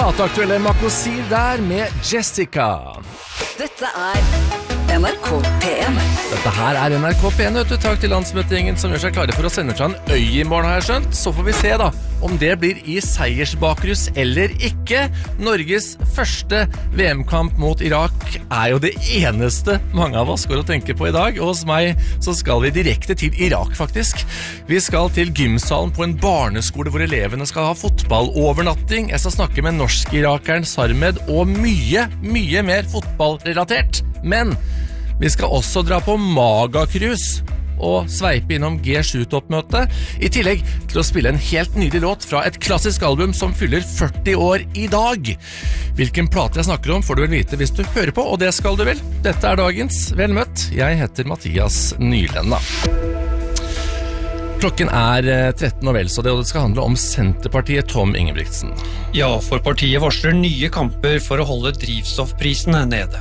Plateaktuelle Makosir der med Jessica. Dette NRK P1. Dette her NRK P1, vet du. Takk til landsmøtegjengen som gjør seg klare for å sende fra en øy i morgen, har jeg skjønt. Så får vi se da, om det blir i seiersbakrus eller ikke. Norges første VM-kamp mot Irak jo det eneste mange av oss går og tenker på i dag. Og hos meg så skal vi direkte til Irak, faktisk. Vi skal til gymsalen på en barneskole hvor elevene skal ha fotballovernatting. Jeg skal snakke med norsk-irakeren Sarmed og mye mer fotballrelatert. Men vi skal også dra på Magakrus og sveipe innom G7-toppmøtet, i tillegg til å spille en helt nydelig låt fra et klassisk album som fyller 40 år i dag. Hvilken plate jeg snakker om får du vel vite hvis du hører på, og det skal du vel. Dette dagens Vel møtt. Jeg heter Mathias Nylenda. Klokken 13 og vel, så det skal handle om Senterpartiet, Tom Ingebrigtsen. Ja, for partiet varsler nye kamper for å holde drivstoffprisene nede.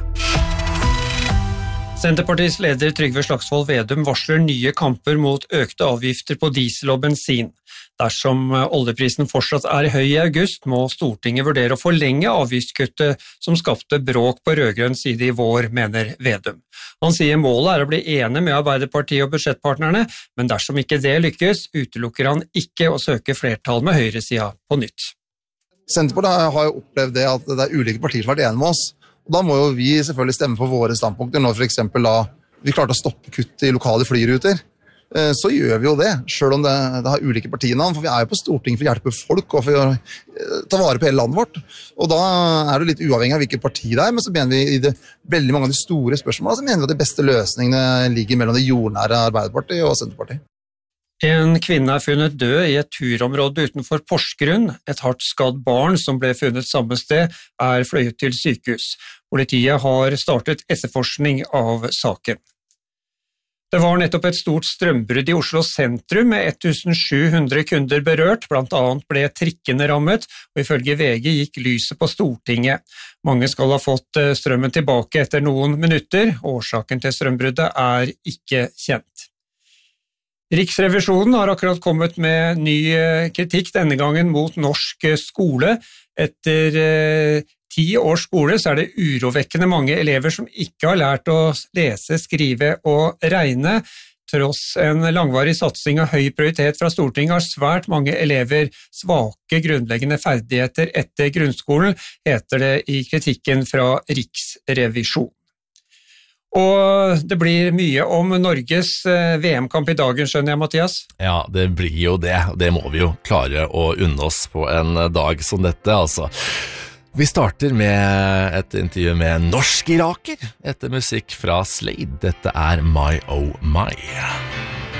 Senterpartiets leder Trygve Slagsvold Vedum varsler nye kamper mot økte avgifter på diesel og bensin. Dersom oljeprisen fortsatt høy i august, må Stortinget vurdere å forlenge avgiftskuttet som skapte bråk på rødgrønn side i vår, mener Vedum. Han sier målet å bli enig med Arbeiderpartiet og budsjettpartnerne, men dersom ikke det lykkes, utelukker han ikke å søke flertall med høyresida på nytt. Senterpartiet har jo opplevd det at det ulike partier som har vært enige med oss. Da må jo vi selvfølgelig stemme for våre standpunkter. Når for eksempel vi klarte å stoppe kutt i lokale flyruter, så gjør vi jo det, selv om det har ulike partiene. For vi jo på Stortinget for å hjelpe folk og for å ta vare på hele landet vårt. Og da det litt uavhengig av hvilket parti det men så mener vi i veldig mange av de store spørsmålene, så mener vi at de beste løsningene ligger mellom det jordnære Arbeiderpartiet og Senterpartiet. En kvinne funnet død i et turområde utenfor Porsgrunn. Et hardt skadd barn som ble funnet samme sted fløyet til sykehus. Politiet har startet etterforskning av saken. Det var nettopp et stort strømbrudd i Oslo sentrum med 1700 kunder berørt, blant annet ble trikkene rammet, og ifølge VG gikk lyset på Stortinget. Mange skal ha fått strømmen tilbake etter noen minutter. Årsaken til strømbruddet ikke kjent. Riksrevisjonen har akkurat kommet med ny kritikk, denne gangen mot norsk skole. Etter 10 års skole så det urovekkende mange elever som ikke har lært å lese, skrive og regne. Tross en langvarig satsing og høy prioritet fra Stortinget har svært mange elever svake grunnleggende ferdigheter etter grunnskolen, heter det i kritikken fra Riksrevisjonen. Og det blir mye om Norges VM-kamp i dagen, skjønner jeg, Mathias? Ja, det blir jo det. Det må vi jo klare å unne oss på en dag som dette, altså. Vi starter med et intervju med en norsk iraker etter musikk fra Slade. Dette My Oh My.